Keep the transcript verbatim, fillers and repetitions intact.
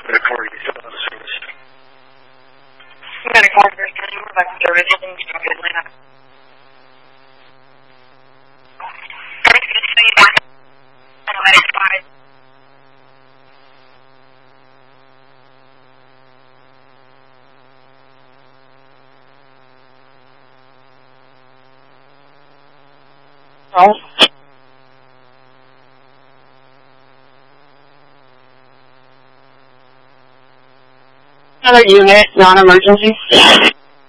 the car you still have service. You got a car for we're about to service it and start it later. Oh. Another unit, non-emergency.